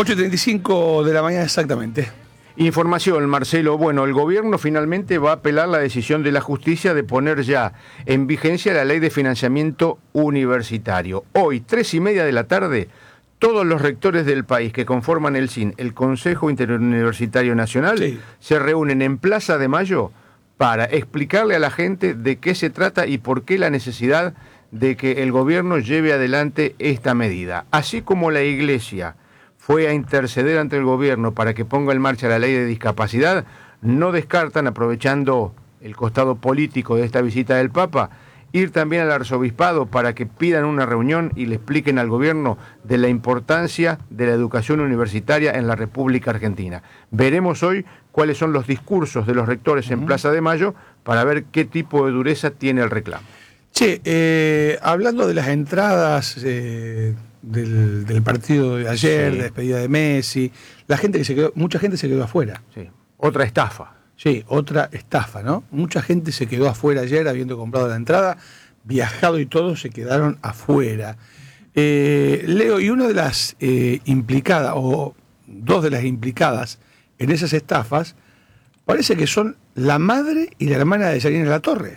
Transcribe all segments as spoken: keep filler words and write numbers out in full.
ocho y treinta y cinco de la mañana exactamente. Información, Marcelo. Bueno, el gobierno finalmente va a apelar la decisión de la justicia de poner ya en vigencia la ley de financiamiento universitario. Hoy, tres y media de la tarde, todos los rectores del país que conforman el C I N, el Consejo Interuniversitario Nacional, sí, se reúnen en Plaza de Mayo para explicarle a la gente de qué se trata y por qué la necesidad de que el gobierno lleve adelante esta medida. Así como la Iglesia fue a interceder ante el gobierno para que ponga en marcha la ley de discapacidad, no descartan, aprovechando el costado político de esta visita del Papa, ir también al arzobispado para que pidan una reunión y le expliquen al gobierno de la importancia de la educación universitaria en la República Argentina. Veremos hoy cuáles son los discursos de los rectores uh-huh. en Plaza de Mayo para ver qué tipo de dureza tiene el reclamo. Che, eh, hablando de las entradas eh, del, del partido de ayer, sí, de despedida de Messi, la gente que se quedó, mucha gente se quedó afuera. Sí. Otra estafa. Sí, otra estafa, ¿no? Mucha gente se quedó afuera ayer habiendo comprado la entrada, viajado y todo, se quedaron afuera. Eh, Leo, y una de las eh, implicadas, o dos de las implicadas en esas estafas, parece que son la madre y la hermana de Yanina Latorre.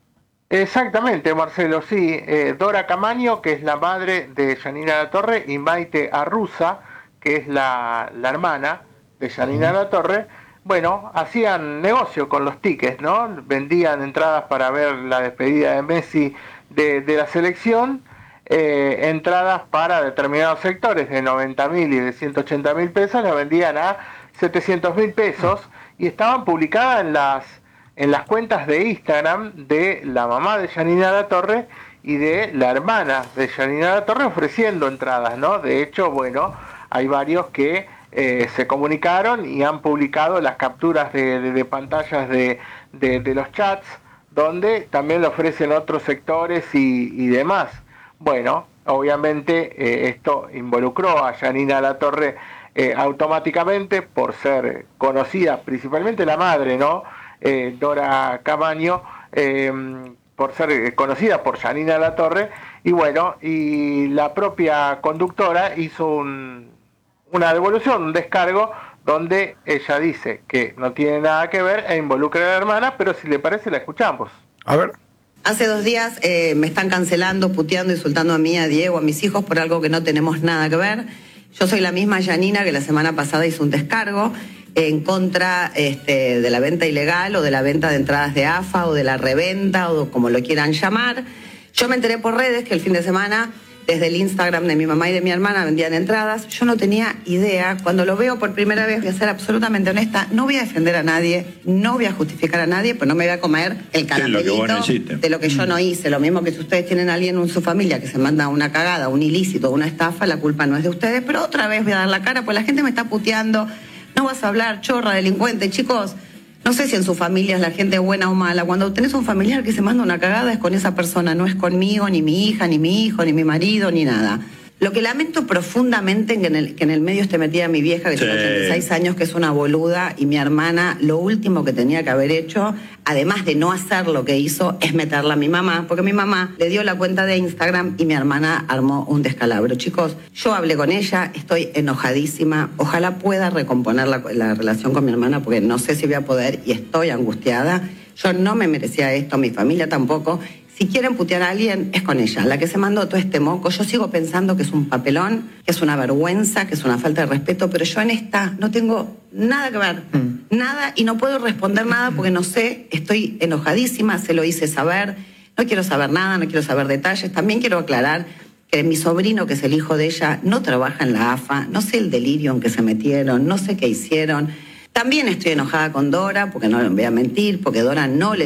Exactamente, Marcelo, sí. Eh, Dora Camaño, que es la madre de Yanina Latorre, y Maite Arruza, que es la, la hermana de Yanina Latorre, bueno, hacían negocio con los tickets, ¿no? Vendían entradas para ver la despedida de Messi de, de la selección, eh, entradas para determinados sectores de noventa mil y de ciento ochenta mil pesos, las vendían a setecientos mil pesos y estaban publicadas en las, en las cuentas de Instagram de la mamá de Yanina Latorre y de la hermana de Yanina Latorre ofreciendo entradas, ¿no? De hecho, bueno, hay varios que Eh, se comunicaron y han publicado las capturas de, de, de pantallas de, de, de los chats, donde también lo ofrecen otros sectores y, y demás. Bueno, obviamente eh, esto involucró a Yanina Latorre eh, automáticamente por ser conocida, principalmente la madre, ¿no? Eh, Dora Camaño, eh, por ser conocida por Yanina Latorre, y bueno, y la propia conductora hizo un una devolución, un descargo, donde ella dice que no tiene nada que ver e involucra a la hermana, pero si le parece la escuchamos. A ver. Hace dos días eh, me están cancelando, puteando, insultando a mí, a Diego, a mis hijos por algo que no tenemos nada que ver. Yo soy la misma Yanina que la semana pasada hizo un descargo en contra este, de la venta ilegal o de la venta de entradas de A F A o de la reventa o como lo quieran llamar. Yo me enteré por redes que el fin de semana desde el Instagram de mi mamá y de mi hermana vendían entradas. Yo no tenía idea. Cuando lo veo por primera vez, voy a ser absolutamente honesta, no voy a defender a nadie, no voy a justificar a nadie, pues no me voy a comer el caramelito sí, lo de lo que yo no hice. Lo mismo que si ustedes tienen a alguien en su familia que se manda una cagada, un ilícito, una estafa, la culpa no es de ustedes, pero otra vez voy a dar la cara, pues la gente me está puteando, no vas a hablar, chorra, delincuente, chicos. No sé si en su familia es la gente buena o mala. Cuando tenés un familiar que se manda una cagada es con esa persona, no es conmigo, ni mi hija, ni mi hijo, ni mi marido, ni nada. Lo que lamento profundamente que en el, que en el medio esté metida mi vieja, que sí. tiene ochenta y seis años, que es una boluda, y mi hermana, lo último que tenía que haber hecho, además de no hacer lo que hizo, es meterla a mi mamá, porque mi mamá le dio la cuenta de Instagram y mi hermana armó un descalabro. Chicos, yo hablé con ella, estoy enojadísima, ojalá pueda recomponer la, la relación con mi hermana, porque no sé si voy a poder y estoy angustiada. Yo no me merecía esto, mi familia tampoco. Si quieren putear a alguien, es con ella. La que se mandó todo este moco, yo sigo pensando que es un papelón, que es una vergüenza, que es una falta de respeto, pero yo en esta no tengo nada que ver, mm. nada, y no puedo responder nada porque no sé, estoy enojadísima, se lo hice saber, no quiero saber nada, no quiero saber detalles. También quiero aclarar que mi sobrino, que es el hijo de ella, no trabaja en la A F A, no sé el delirio en que se metieron, no sé qué hicieron. También estoy enojada con Dora, porque no le voy a mentir, porque Dora no le